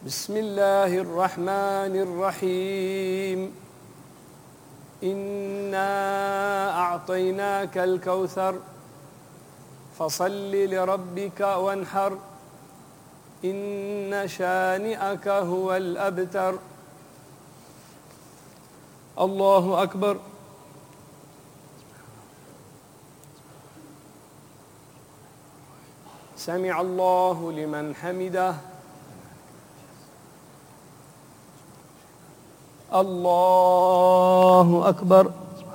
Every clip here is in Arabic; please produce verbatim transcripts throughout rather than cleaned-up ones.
بسم الله الرحمن الرحيم إنا أعطيناك الكوثر فصل لربك وانحر إن شانئك هو الأبتر. الله أكبر. سمع الله لمن حمده. الله أكبر.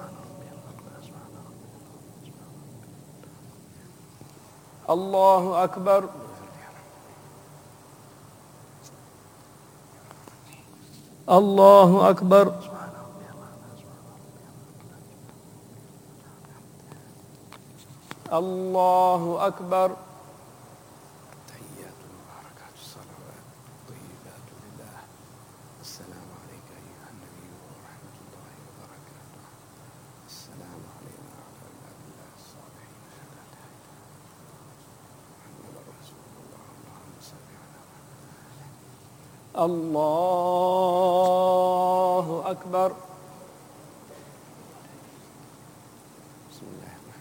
الله أكبر. الله أكبر. الله أكبر. الله أكبر. بسم الله الرحمن